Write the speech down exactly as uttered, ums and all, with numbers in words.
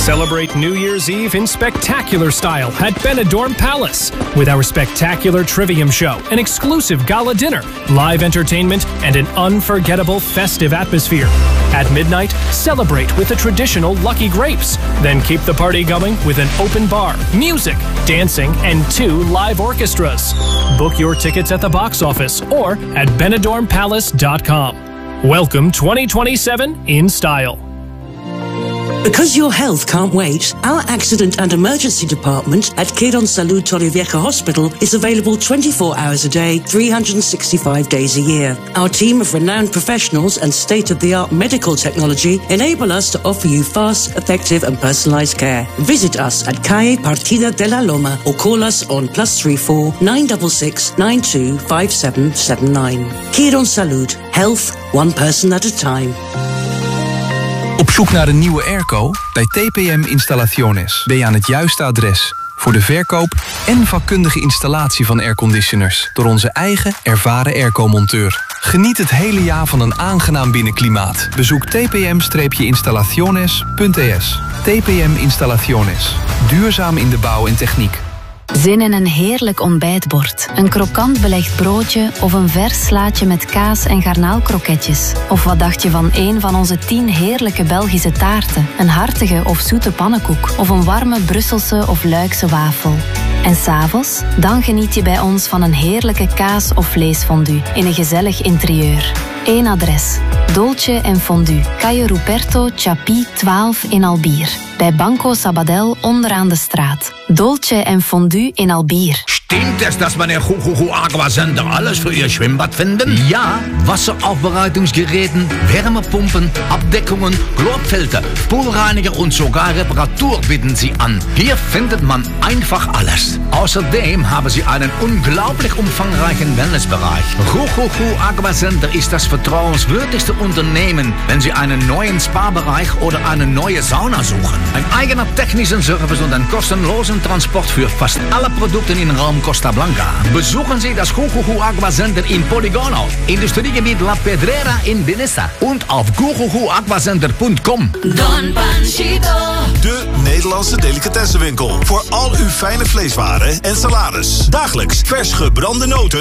Celebrate New Year's Eve in spectacular style at Benidorm Palace with our spectacular Trivium show, an exclusive gala dinner, live entertainment, and an unforgettable festive atmosphere. At midnight, celebrate with the traditional Lucky Grapes. Then keep the party going with an open bar, music, dancing, and two live orchestras. Book your tickets at the box office or at benidorm palace dot com. Welcome twenty twenty-seven in style. Because your health can't wait, our accident and emergency department at Quirónsalud Torrevieja Hospital is available twenty-four hours a day, three hundred sixty-five days a year. Our team of renowned professionals and state-of-the-art medical technology enable us to offer you fast, effective and personalized care. Visit us at Calle Partida de la Loma or call us on plus three four nine six six nine two five seven seven nine. Quirónsalud, health one person at a time. Op zoek naar een nieuwe airco? Bij T P M Instalaciones ben je aan het juiste adres voor de verkoop en vakkundige installatie van airconditioners door onze eigen ervaren airco-monteur. Geniet het hele jaar van een aangenaam binnenklimaat. Bezoek t p m installaciones punt e s. T P M Instalaciones. Duurzaam in de bouw en techniek. Zin in een heerlijk ontbijtbord, een krokant belegd broodje of een vers slaatje met kaas en garnaalkroketjes? Of wat dacht je van een van onze tien heerlijke Belgische taarten, een hartige of zoete pannenkoek of een warme Brusselse of Luikse wafel? En 's avonds? Dan geniet je bij ons van een heerlijke kaas- of vleesfondue in een gezellig interieur. Eén adres. Dolce en Fondue. Calle Ruperto Chapi twaalf in Albier. Bij Banco Sabadell onderaan de straat. Dolce en Fondue in Albier. Stimmt es, dass man in Jujuju Aqua Center alles für Ihr Schwimmbad finden? Ja, Wasseraufbereitungsgeräten, Wärmepumpen, Abdeckungen, Chlorfilter, Poolreiniger und sogar Reparatur bieten sie an. Hier findet man einfach alles. Außerdem haben sie einen unglaublich umfangreichen Wellnessbereich. Jujuju Aqua Center ist das vertrauenswürdigste Unternehmen, wenn Sie einen neuen Spa-Bereich oder eine neue Sauna suchen. Ein eigener technischer Service und einen kostenlosen Transport für fast alle Produkte in Raum Costa Blanca. Besuchen Sie das Jujuju Aqua Center in Poligono, Industriegebiet La Pedrera in Binissa und auf jujuju aqua center punt com. Don Panchito. De Nederlandse delicatessenwinkel. Voor al uw fijne vleeswaren en salades. Dagelijks vers gebrande noten.